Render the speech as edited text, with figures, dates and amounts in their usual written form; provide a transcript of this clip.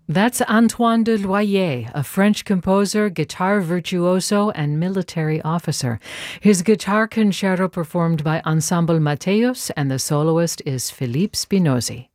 That's Antoine de Loyer, a French composer, guitar virtuoso, and military officer. His guitar concerto performed by Ensemble Mateus, and the soloist is Philippe Spinozzi.